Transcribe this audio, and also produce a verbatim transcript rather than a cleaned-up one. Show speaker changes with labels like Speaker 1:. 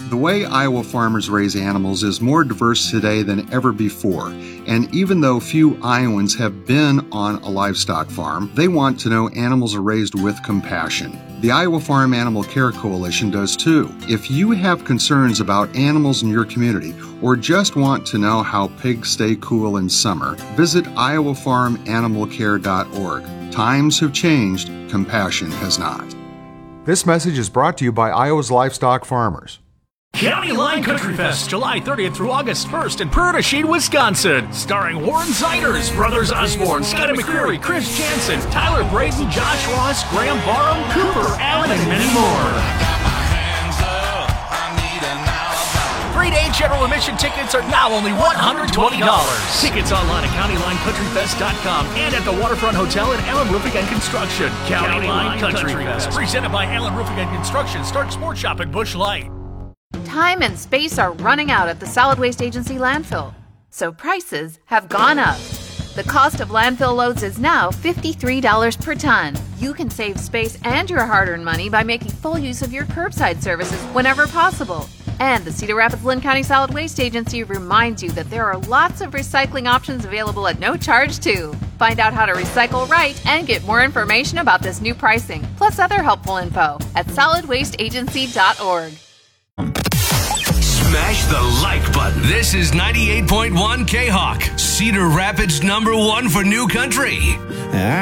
Speaker 1: The way Iowa farmers raise animals is more diverse today than ever before, and even though few Iowans have been on a livestock farm, they want to know animals are raised with compassion. The Iowa Farm Animal Care Coalition does too. If you have concerns about animals in your community or just want to know how pigs stay cool in summer, visit iowa farm animal care dot org. Times have changed, compassion has not.
Speaker 2: This message is brought to you by Iowa's livestock farmers.
Speaker 3: County Line Country Fest, July thirtieth through August first in Purtashine, Wisconsin. Starring Warren Ziders, Brothers Osborne, Scotty McCreery, Chris Jansen, Tyler Braden, Josh Ross, Graham Barham, Cooper Allen, and many more. Three-day general admission tickets are now only one hundred twenty dollars. Tickets online at county line country fest dot com and at the Waterfront Hotel at Allen Roofing and Construction. County, County Line Country, Country Fest, presented by Allen Roofing and Construction. Start Sports Shop at Busch Light.
Speaker 4: Time and space are running out at the Solid Waste Agency landfill, so prices have gone up. The cost of landfill loads is now fifty-three dollars per ton. You can save space and your hard-earned money by making full use of your curbside services whenever possible. And the Cedar Rapids-Lynn County Solid Waste Agency reminds you that there are lots of recycling options available at no charge, too. Find out how to recycle right and get more information about this new pricing, plus other helpful info at solid waste agency dot org.
Speaker 5: Smash the like button. This is ninety-eight point one K-Hawk, Cedar Rapids number one for New Country.